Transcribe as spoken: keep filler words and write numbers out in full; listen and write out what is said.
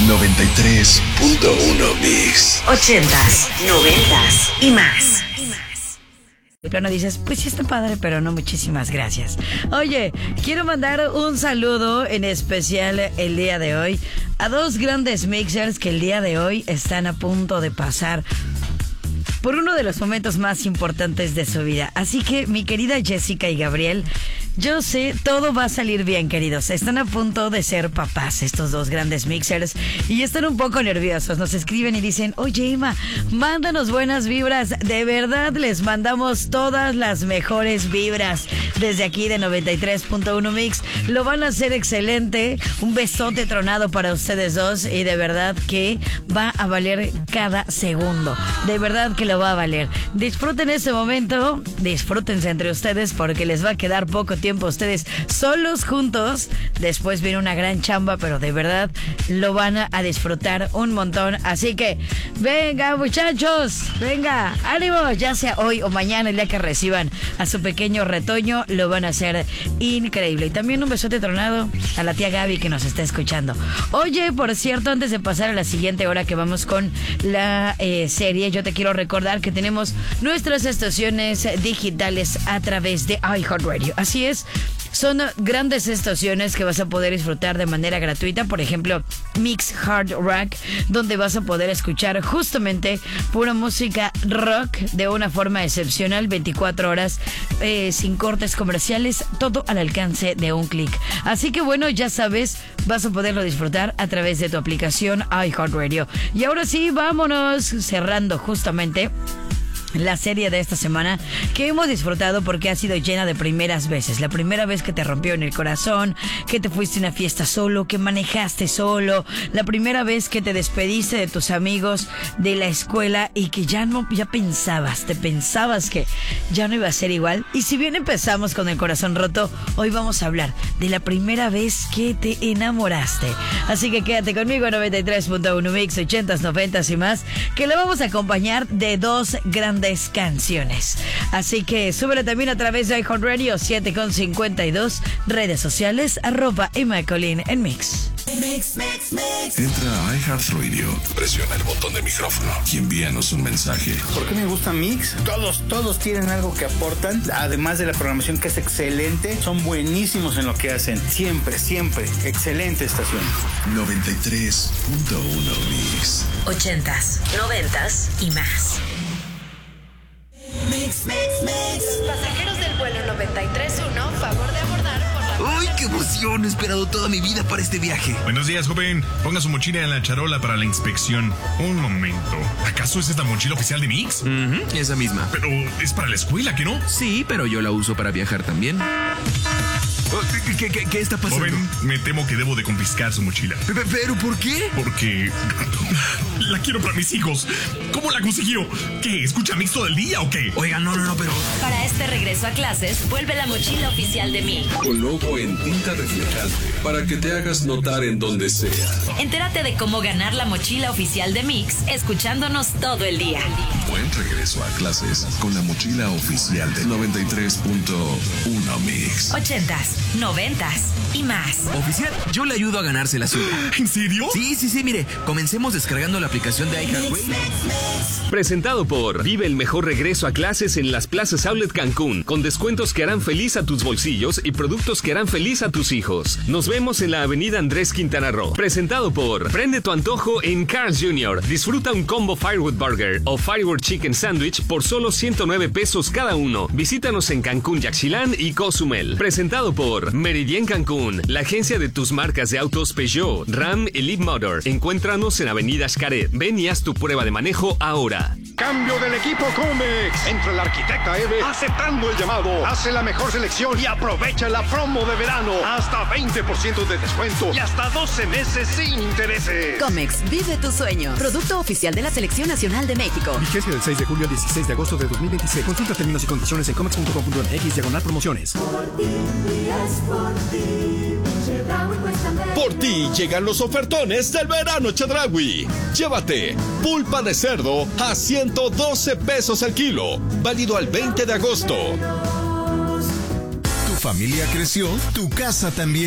noventa y tres punto uno Mix. Ochentas, noventas y más. De plano dices, pues sí está padre, pero no, muchísimas gracias. Oye, quiero mandar un saludo en especial el día de hoy a dos grandes mixers que el día de hoy están a punto de pasar por uno de los momentos más importantes de su vida. Así que, mi querida Jessica y Gabriel, yo sé, todo va a salir bien, queridos. Están a punto de ser papás estos dos grandes mixers y están un poco nerviosos. Nos escriben y dicen, oye, Ima, mándanos buenas vibras. De verdad, les mandamos todas las mejores vibras desde aquí de noventa y tres punto uno Mix. Lo van a hacer excelente. Un besote tronado para ustedes dos y de verdad que va a valer cada segundo. De verdad que lo va a valer. Disfruten ese momento, disfrútense entre ustedes porque les va a quedar poco tiempo a ustedes solos juntos. Después viene una gran chamba, pero de verdad lo van a, a disfrutar un montón. Así que venga, muchachos, venga, ánimo, ya sea hoy o mañana, el día que reciban a su pequeño retoño, lo van a hacer increíble. Y también un besote tronado a la tía Gaby que nos está escuchando. Oye, por cierto, antes de pasar a la siguiente hora que vamos con la eh, serie, yo te quiero recordar que tenemos nuestras estaciones digitales a través de iHeartRadio. Así es, son grandes estaciones que vas a poder disfrutar de manera gratuita. Por ejemplo, Mix Hard Rock, donde vas a poder escuchar justamente pura música rock de una forma excepcional, veinticuatro horas, eh, sin cortes comerciales, todo al alcance de un clic. Así que bueno, ya sabes, vas a poderlo disfrutar a través de tu aplicación iHeartRadio. Y ahora sí, vámonos cerrando justamente la serie de esta semana que hemos disfrutado porque ha sido llena de primeras veces. La primera vez que te rompió en el corazón, que te fuiste a una fiesta solo, que manejaste solo, la primera vez que te despediste de tus amigos de la escuela y que ya no, ya pensabas, te pensabas que ya no iba a ser igual. Y si bien empezamos con el corazón roto, hoy vamos a hablar de la primera vez que te enamoraste. Así que quédate conmigo a noventa y tres punto uno Mix, ochentas, noventas y más, que lo vamos a acompañar de dos grandes canciones. Así que súbele también a través de iHeartRadio siete con cincuenta y dos, redes sociales, arroba Ima Colín en Mix. Mix, mix, mix. Entra a iHeartRadio, presiona el botón de micrófono y envíanos un mensaje. ¿Por qué me gusta Mix? Todos, todos tienen algo que aportan, además de la programación que es excelente, son buenísimos en lo que hacen. Siempre, siempre, excelente estación. noventa y tres punto uno Mix. Ochentas, noventas y más. Mix, mix, mix. Pasajeros del vuelo noventa y tres punto uno, favor de abordar por la... ¡Ay, qué emoción! He esperado toda mi vida para este viaje. Buenos días, joven. Ponga su mochila en la charola para la inspección. Un momento. ¿Acaso esa es la mochila oficial de Mix? Uh-huh, esa misma. Pero es para la escuela, ¿qué no? Sí, pero yo la uso para viajar también. ¿Qué, qué, qué está pasando? Joven, me temo que debo de confiscar su mochila. ¿Pero por qué? Porque la quiero para mis hijos. ¿Cómo la consiguió? ¿Qué? ¿Escucha Mix todo el día o qué? Oiga, no, no, no, pero... Para este regreso a clases, vuelve la mochila oficial de Mix. Con logo en tinta reflejante para que te hagas notar en donde sea. Entérate de cómo ganar la mochila oficial de Mix escuchándonos todo el día. Buen regreso a clases con la mochila oficial de noventa y tres punto uno Mix. Ochentas, noventas y más. Oficial, yo le ayudo a ganarse la suya. ¿En serio? Sí, sí, sí, mire, comencemos descargando la aplicación de iHeartRadio. Presentado por Vive el mejor regreso a clases en las plazas Outlet Cancún, con descuentos que harán feliz a tus bolsillos y productos que harán feliz a tus hijos. Nos vemos en la avenida Andrés Quintana Roo. Presentado por Prende tu antojo en Carl's junior Disfruta un combo Firewood Burger o Firewood Chicken Sandwich por solo ciento nueve pesos cada uno. Visítanos en Cancún, Yaxchilán y Cozumel. Presentado por Meridien Cancún, la agencia de tus marcas de autos Peugeot, Ram y Leap Motor. Encuéntranos en Avenida Xcaret. Ven y haz tu prueba de manejo ahora. Cambio del equipo Comex. Entra la arquitecta Eve aceptando el llamado. Hace la mejor selección y aprovecha la promo de verano. Hasta veinte por ciento de descuento y hasta doce meses sin intereses. Comex, vive tu sueño. Producto oficial de la Selección Nacional de México. Vigencia del seis de julio al dieciséis de agosto de dos mil veintiséis. Consulta términos y condiciones en comex punto com punto m x diagonal promociones. Por ti llegan los ofertones del verano Chedraui. Llévate pulpa de cerdo a ciento doce pesos el kilo, válido al veinte de agosto. Tu familia creció, tu casa también.